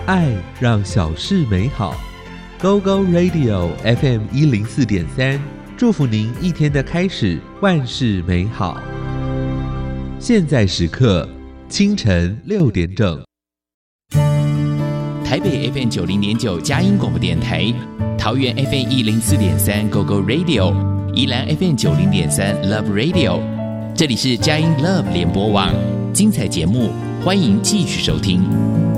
爱让小事美好。Go Go Radio FM 104.3，祝福您一天的开始万事美好。现在时刻清晨6点整。 台北 FM 90.9佳音广播电台，桃园 FM 104.3 Go Go Radio， 宜兰 FM 90.3 Love Radio， 这里是佳音 Love 联播网，精彩节目欢迎继续收听。